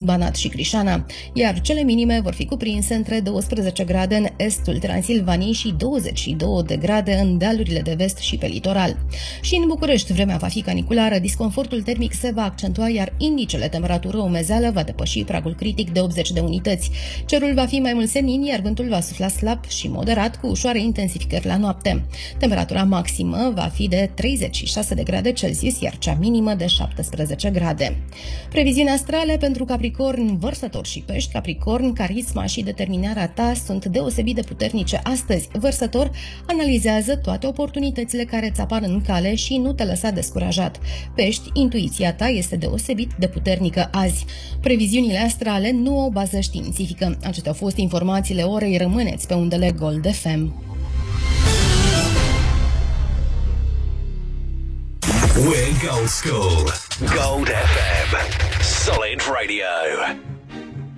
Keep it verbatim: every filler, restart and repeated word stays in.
Banat și Crișana, iar cele minime vor fi cuprinse între douăsprezece grade în estul Transilvaniei și douăzeci și două de grade în dealurile de vest și pe litoral. Și în București vremea va fi caniculară, disconfortul termic se va accentua, iar indicele temperatură-umezeală va depăși pragul critic de optzeci de unități. Cerul va fi mai mult senin, iar vântul va sufla slab și moderat, cu ușoare intensificări la noapte. Temperatura maximă va fi de treizeci și șase de grade Celsius, iar cea minimă de șaptesprezece grade. Previziuni astrale pentru Capricorn, Vărsător și Pești. Capricorn, carisma și determinarea ta sunt deosebit de puternice astăzi. Vărsător, analizează toate oportunitățile care îți apar în cale și nu te lăsa descurajat. Pești, intuiția ta este deosebit de puternică azi. Previziunile astrale nu au bază științifică. Acestea au fost informațiile orei. Rămâneți pe undele Gold F M. We're Gold School. Gold F M. Solid Radio.